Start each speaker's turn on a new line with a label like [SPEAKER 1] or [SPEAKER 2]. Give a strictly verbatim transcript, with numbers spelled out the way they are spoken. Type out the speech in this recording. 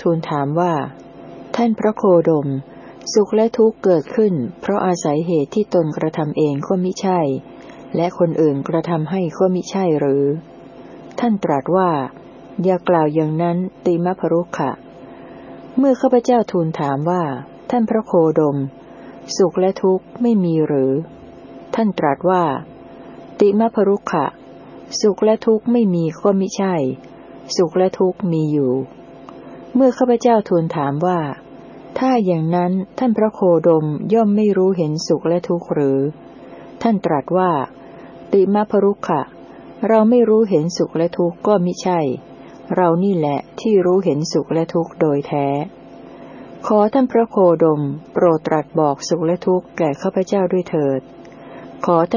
[SPEAKER 1] ทูลถามว่าท่านพระโคดมสุขและทุกข์เกิดขึ้นเพราะอาศัยเหตุที่ตนกระทำเองก็มิใช่และคนอื่นกระทำให้ก็มิใช่หรือท่านตรัสว่าอย่ากล่าวอย่างนั้นติมพรุขะเมื่อข้าพเจ้าทูลถามว่าท่านพระโคดมสุขและทุกข์ไม่มีหรือท่านตรัสว่าติมพรุขะสุขและทุกข์ไม่มีก็มิใช่สุขและทุกข์มีอยู่เมื่อข้าพเจ้าทูลถามว่าถ้าอย่างนั้นท่านพระโคดมย่อมไม่รู้เห็นสุขและทุกข์หรือท่านตรัสว่าติมพรุขะเราไม่รู้เห็นสุขและทุกข์ก็มิใช่เรานี่แหละที่รู้เห็นสุขและทุกข์โดยแท้ขอท่านพระโคดมโปรดตรัสบอกสุขและทุกข์แก่ข้าพเจ้าด้วยเถิดขอ